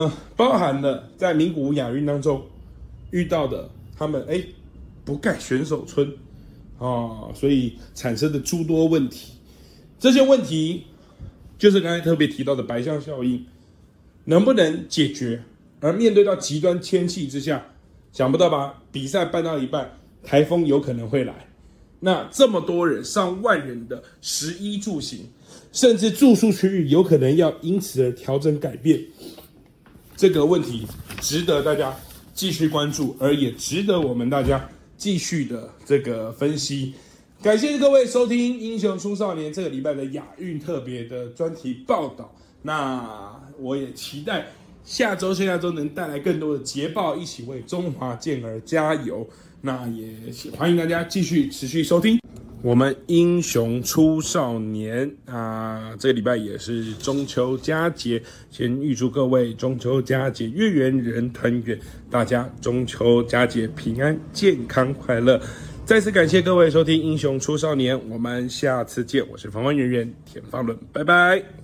包含了在名古屋亚运当中遇到的他们不盖选手村所以产生的诸多问题。这些问题就是刚才特别提到的白象效应，能不能解决？而面对到极端天气之下，想不到吧？比赛办到一半，台风有可能会来。那这么多人，上万人的食衣住行，甚至住宿区域有可能要因此而调整改变。这个问题值得大家继续关注，而也值得我们大家继续的这个分析。感谢各位收听《英雄出少年》这个礼拜的亚运特别的专题报道。那我也期待下周能带来更多的捷报，一起为中华健儿加油。那也欢迎大家继续持续收听我们英雄出少年这个礼拜也是中秋佳节，先预祝各位中秋佳节月圆人团圆，大家中秋佳节平安健康快乐。再次感谢各位收听英雄出少年，我们下次见。我是方方圆圆田方伦，拜拜。